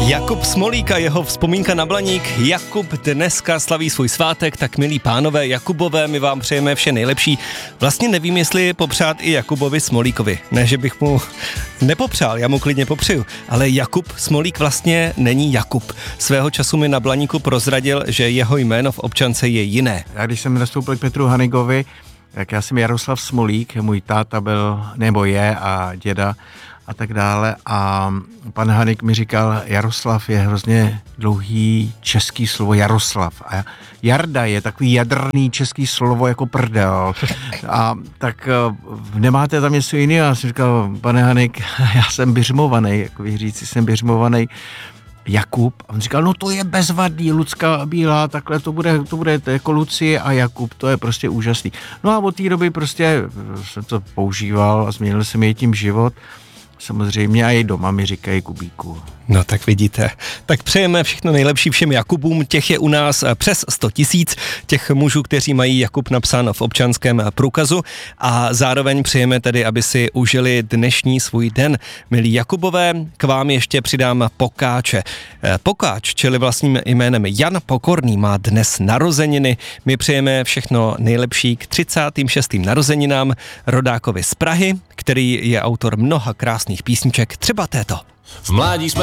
Jakub Smolík a jeho vzpomínka na Blaník. Jakub dneska slaví svůj svátek, tak milí pánové Jakubové, my vám přejeme vše nejlepší. Vlastně nevím, jestli popřát i Jakubovi Smolíkovi. Ne, že bych mu nepopřál, já mu klidně popřeju, ale Jakub Smolík vlastně není Jakub. Svého času mi na Blaníku prozradil, že jeho jméno v občance je jiné. Já když jsem nastoupil k Petru Hanigovi, tak já jsem Jaroslav Smolík, můj táta byl, nebo je, a děda a tak dále. A pan Hanik mi říkal, Jaroslav je hrozně dlouhý český slovo Jaroslav. A Jarda je takový jadrný český slovo jako prdel. A tak nemáte tam něco jiného? Já jsem říkal, pane Hanik, já jsem biřmovaný, jako říci, jsem biřmovaný Jakub. A on říkal, no to je bezvadný, Lucka Bílá, takhle to bude jako Lucie a Jakub, to je prostě úžasný. No a od té doby prostě jsem to používal a změnil jsem jej tím život. Samozřejmě a i doma mi říkají Kubíku. No tak vidíte. Tak přejeme všechno nejlepší všem Jakubům, těch je u nás přes 100 000, těch mužů, kteří mají Jakub napsáno v občanském průkazu a zároveň přejeme tedy, aby si užili dnešní svůj den. Milí Jakubové, k vám ještě přidám Pokáče. Pokáč, čili vlastním jménem Jan Pokorný, má dnes narozeniny. My přejeme všechno nejlepší k 36. narozeninám rodákovi z Prahy, který je autor mnoha krásných písniček, třeba této. V mládí jsme